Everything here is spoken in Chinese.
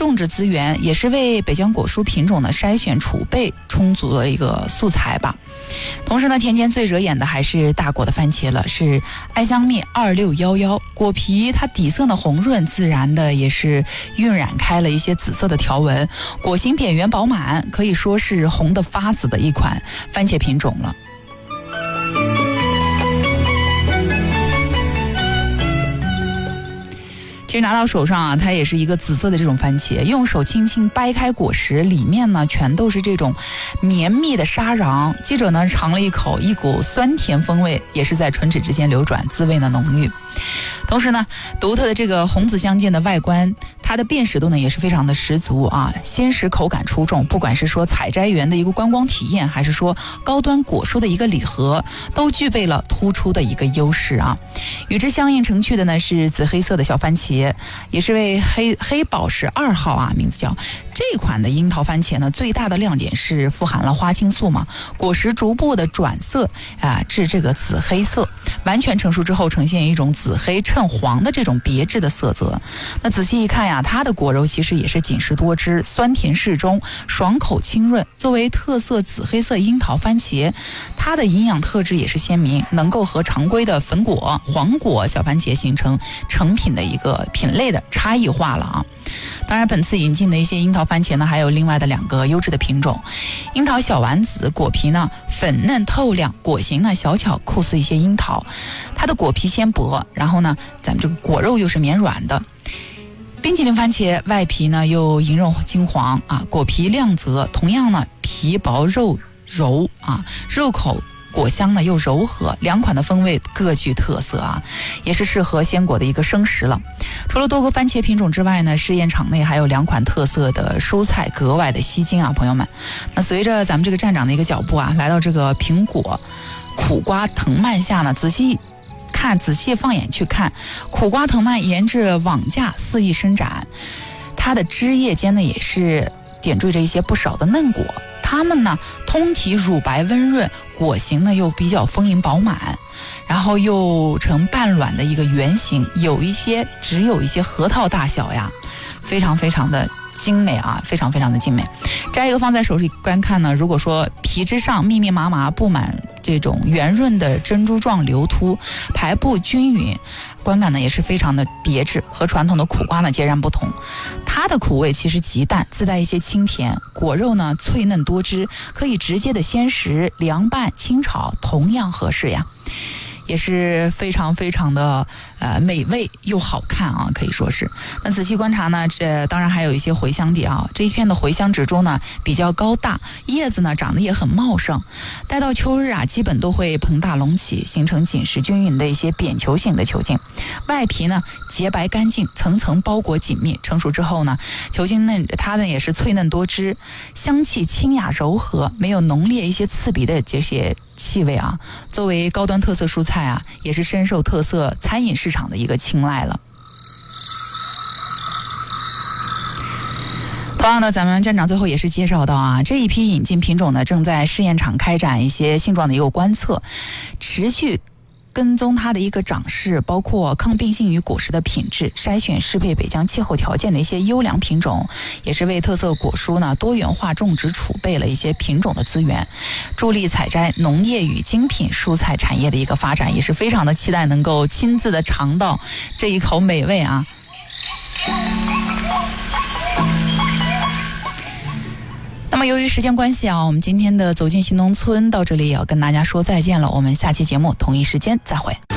种植资源，也是为北疆果蔬品种的筛选储备充足的一个素材吧。同时呢，田间最惹眼的还是大果的番茄了，是爱香蜜2611，果皮它底色呢红润，自然的也是晕染开了一些紫色的条纹，果形扁圆饱满，可以说是红的发紫的一款番茄品种了。其实拿到手上啊，它也是一个紫色的这种番茄，用手轻轻掰开果实，里面呢全都是这种绵密的沙瓤。记者呢尝了一口，一股酸甜风味也是在唇齿之间流转，滋味呢浓郁。同时呢，独特的这个红紫相间的外观，它的辨识度呢也是非常的十足啊，鲜实口感出众。不管是说采摘园的一个观光体验，还是说高端果蔬的一个礼盒，都具备了突出的一个优势啊。与之相映成趣的呢是紫黑色的小番茄，也是为黑宝石2号啊，名字叫。这款的樱桃番茄呢，最大的亮点是富含了花青素嘛，果实逐步的转色至这个紫黑色，完全成熟之后呈现一种紫黑衬黄的这种别致的色泽。那仔细一看呀，它的果肉其实也是紧实多汁，酸甜适中，爽口清润。作为特色紫黑色樱桃番茄，它的营养特质也是鲜明，能够和常规的粉果、黄果小番茄形成成品的一个品类的差异化了啊。当然，本次引进的一些樱桃番茄呢，还有另外的2个优质的品种。樱桃小丸子果皮呢粉嫩透亮，果形呢小巧酷似一些樱桃，它的果皮纤薄，然后呢咱们这个果肉又是绵软的。冰淇淋番茄外皮呢又银肉金黄啊，果皮亮泽，同样呢皮薄肉柔啊，入口果香呢又柔和，2款的风味各具特色啊，也是适合鲜果的一个生食了。除了多个番茄品种之外呢，试验场内还有2款特色的蔬菜格外的吸睛啊，朋友们。那随着咱们这个站长的一个脚步啊，来到这个苹果、苦瓜、藤蔓下呢，仔细放眼去看，苦瓜、藤蔓沿着网架肆意伸展，它的枝叶间呢也是点缀着一些不少的嫩果。它们呢通体乳白温润，果形呢又比较丰盈饱满，然后又呈半卵的一个圆形，只有一些核桃大小呀，非常非常的精美啊，非常非常的精美。摘一个放在手里观看呢，如果说皮之上密密麻麻布满这种圆润的珍珠状流凸，排布均匀，观感呢也是非常的别致，和传统的苦瓜呢截然不同。它的苦味其实极淡，自带一些清甜，果肉呢脆嫩多汁，可以直接的鲜食、凉拌、清炒，同样合适呀。也是非常非常的美味又好看啊，可以说是。那仔细观察呢，这当然还有一些茴香地啊，这一片的茴香植株呢比较高大，叶子呢长得也很茂盛，待到秋日啊，基本都会膨大隆起，形成紧实均匀的一些扁球形的球茎，外皮呢洁白干净，层层包裹紧密。成熟之后呢，球茎嫩，它呢也是脆嫩多汁，香气清雅柔和，没有浓烈一些刺鼻的这些气味啊。作为高端特色蔬菜啊，也是深受特色餐饮市场的一个青睐了。同样的，咱们站长最后也是介绍到啊，这一批引进品种呢，正在试验场开展一些性状的一个观测，持续跟踪它的一个长势，包括抗病性与果实的品质，筛选适配北疆气候条件的一些优良品种，也是为特色果蔬呢多元化种植储备了一些品种的资源，助力采摘农业与精品蔬菜产业的一个发展，也是非常的期待能够亲自的尝到这一口美味啊。那么由于时间关系啊，我们今天的走进新农村到这里也要跟大家说再见了，我们下期节目同一时间再会。